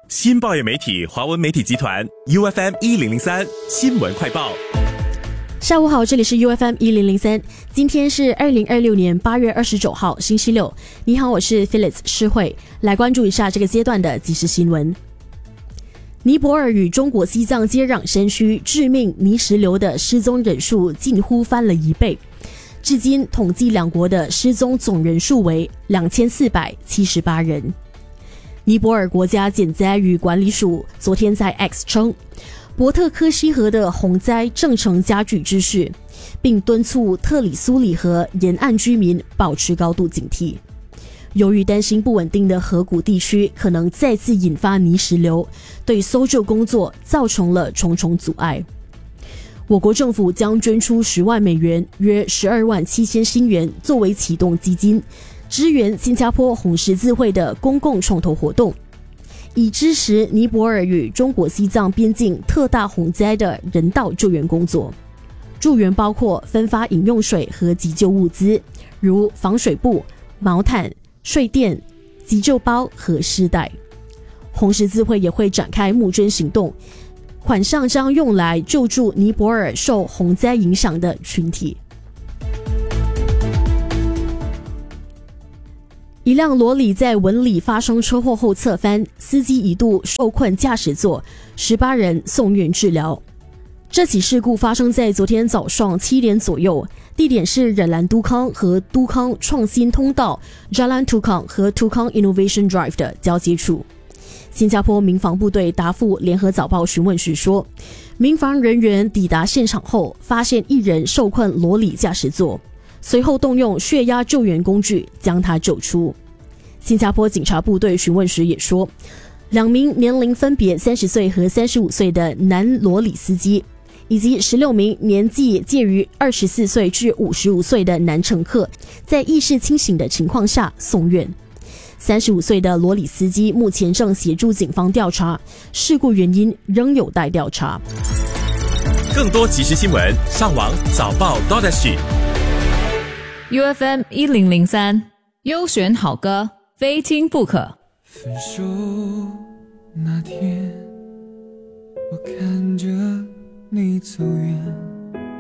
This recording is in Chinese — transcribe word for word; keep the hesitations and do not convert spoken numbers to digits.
新报业媒体华文媒体集团 U F M 一零零三新闻快报。 下午好，这里是 U F M 一零零三，今天是二零二六年八月二十九号，星期六。你好，我是 Phyllis 施慧，来关注一下这个阶段的即时新闻。尼泊尔与中国西藏接壤山区致命泥石流的失踪人数近乎翻了一倍，至今统计两国的失踪总人数为两千四百七十八人。尼泊尔国家减灾与管理署昨天在 X 称，伯特科西河的洪灾正成加剧之势，并敦促特里苏里河沿岸居民保持高度警惕。由于担心不稳定的河谷地区可能再次引发泥石流，对搜救工作造成了重重阻碍。我国政府将捐出十万美元，约十二万七千新元作为启动基金，支援新加坡红十字会的公共创投活动，以支持尼泊尔与中国西藏边境特大洪灾的人道救援工作。助援包括分发饮用水和急救物资，如防水布、毛毯、睡垫、急救包和尸袋。红十字会也会展开募捐行动，款项将用来救助尼泊尔受洪灾影响的群体。一辆罗里在文里发生车祸后侧翻，司机一度受困驾驶座，十八人送院治疗。这起事故发生在昨天早上七点左右，地点是忍兰都康和都康创新通道 Jalan Tukang 和 Tukang Innovation Drive 的交接处。新加坡民防部队答复联合早报询问时说，民防人员抵达现场后发现一人受困罗里驾驶座，随后动用血压救援工具将他救出。新加坡警察部队询问时也说，两名年龄分别三十岁和三十五岁的男罗里司机，以及十六名年纪介于二十四岁至五十五岁的男乘客，在意识清醒的情况下送院。三十五岁的罗里司机目前正协助警方调查，事故原因仍有待调查。 更多即时新闻，上网早报 .sg。 U F M 一零零三优选好歌，非听不可。 分手那天，我看着你走远。